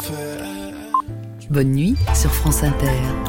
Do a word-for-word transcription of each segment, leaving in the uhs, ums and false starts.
Bonne nuit sur France Inter.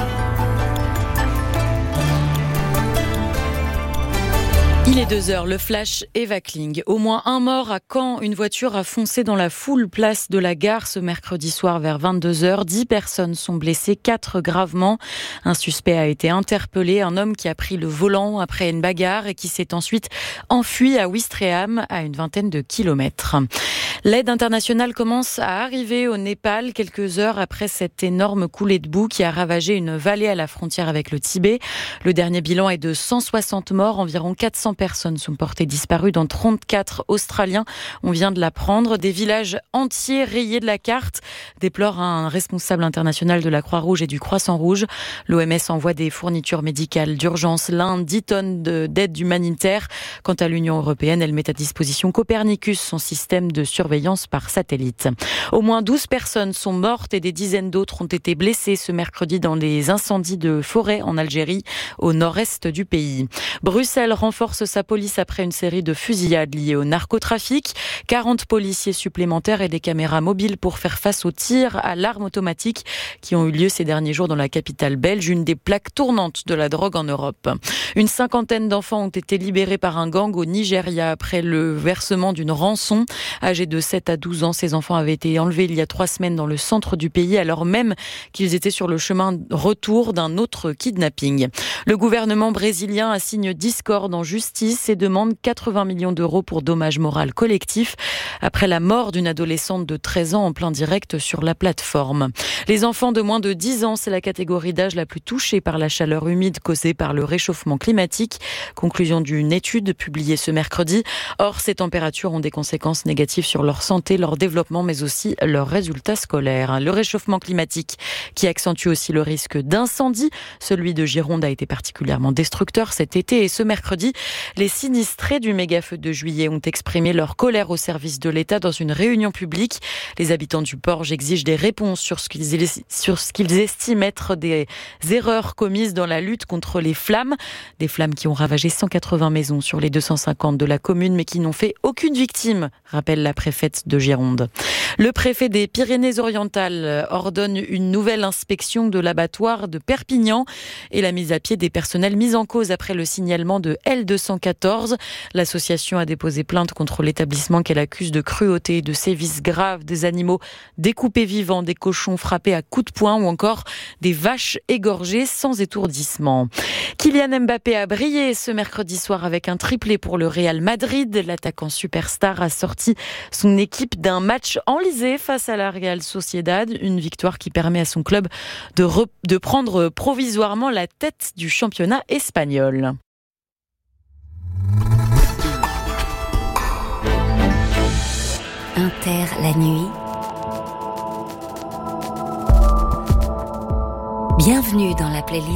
Il est deux heures, le flash Eva Kling. Au moins un mort à Caen. Une voiture a foncé dans la foule place de la gare ce mercredi soir vers vingt-deux heures. Dix personnes sont blessées, quatre gravement. Un suspect a été interpellé, un homme qui a pris le volant après une bagarre et qui s'est ensuite enfui à Ouistreham, à une vingtaine de kilomètres. L'aide internationale commence à arriver au Népal quelques heures après cette énorme coulée de boue qui a ravagé une vallée à la frontière avec le Tibet. Le dernier bilan est de cent soixante morts, environ quatre cents personnes sont portées disparues dans trente-quatre Australiens. On vient de l'apprendre. Des villages entiers rayés de la carte, déplore un responsable international de la Croix-Rouge et du Croissant-Rouge. L'O M S envoie des fournitures médicales d'urgence, l'Inde, dix tonnes d'aide humanitaire. Quant à l'Union européenne, elle met à disposition Copernicus, son système de surveillance par satellite. Au moins douze personnes sont mortes et des dizaines d'autres ont été blessées ce mercredi dans les incendies de forêt en Algérie, au nord-est du pays. Bruxelles renforce sa police après une série de fusillades liées au narcotrafic. quarante policiers supplémentaires et des caméras mobiles pour faire face aux tirs à l'arme automatique qui ont eu lieu ces derniers jours dans la capitale belge, une des plaques tournantes de la drogue en Europe. Une cinquantaine d'enfants ont été libérés par un gang au Nigeria après le versement d'une rançon. Âgés de sept à douze ans, ces enfants avaient été enlevés il y a trois semaines dans le centre du pays alors même qu'ils étaient sur le chemin retour d'un autre kidnapping. Le gouvernement brésilien assigne discorde en justice et demande quatre-vingts millions d'euros pour dommages moraux collectifs après la mort d'une adolescente de treize ans en plein direct sur la plateforme. Les enfants de moins de dix ans, c'est la catégorie d'âge la plus touchée par la chaleur humide causée par le réchauffement climatique. Conclusion d'une étude publiée ce mercredi. Or, ces températures ont des conséquences négatives sur leur santé, leur développement, mais aussi leurs résultats scolaires. Le réchauffement climatique qui accentue aussi le risque d'incendie. Celui de Gironde a été particulièrement destructeur cet été et ce mercredi, les sinistrés du méga-feu de juillet ont exprimé leur colère au service de l'État dans une réunion publique. Les habitants du Porge exigent des réponses sur ce qu'ils, sur ce qu'ils estiment être des erreurs commises dans la lutte contre les flammes. Des flammes qui ont ravagé cent quatre-vingts maisons sur les deux cent cinquante de la commune, mais qui n'ont fait aucune victime, rappelle la préfète de Gironde. Le préfet des Pyrénées-Orientales ordonne une nouvelle inspection de l'abattoir de Perpignan et la mise à pied des personnels mis en cause après le signalement de L deux cent quatorze. L'association a déposé plainte contre l'établissement qu'elle accuse de cruauté et de sévices graves des animaux découpés vivants, des cochons frappés à coups de poing ou encore des vaches égorgées sans étourdissement. Kylian Mbappé a brillé ce mercredi soir avec un triplé pour le Real Madrid. L'attaquant superstar a sorti son équipe d'un match enlisé face à la Real Sociedad. Une victoire qui permet à son club de, re- de prendre provisoirement la tête du championnat espagnol. Inter la nuit. Bienvenue dans la playlist